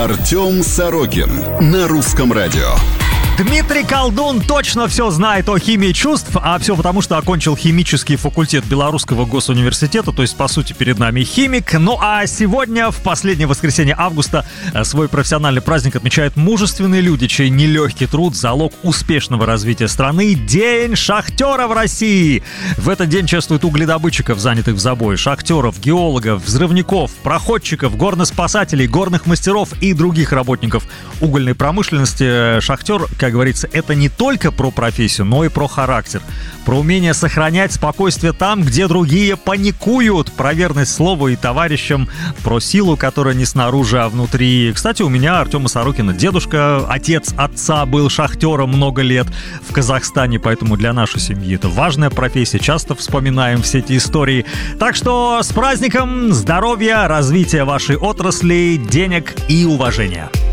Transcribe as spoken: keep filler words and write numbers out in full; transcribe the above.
Артем Сорокин на Русском радио. Дмитрий Колдун точно все знает о химии чувств, а все потому, что окончил химический факультет Белорусского госуниверситета, то есть, по сути, перед нами химик. Ну а сегодня, в последнее воскресенье августа, свой профессиональный праздник отмечают мужественные люди, чей нелегкий труд – залог успешного развития страны. День шахтера в России! В этот день чествуют угледобытчиков, занятых в забое, шахтеров, геологов, взрывников, проходчиков, горноспасателей, горных мастеров и других работников угольной промышленности. Шахтер, как говорится, это не только про профессию, но и про характер. Про умение сохранять спокойствие там, где другие паникуют. Про верность слову и товарищам. Про силу, которая не снаружи, а внутри. Кстати, у меня, Артема Сорокина, дедушка, отец отца был шахтером много лет в Казахстане, поэтому для нашей семьи это важная профессия. Часто вспоминаем все эти истории. Так что с праздником! Здоровья, развития вашей отрасли, денег и уважения!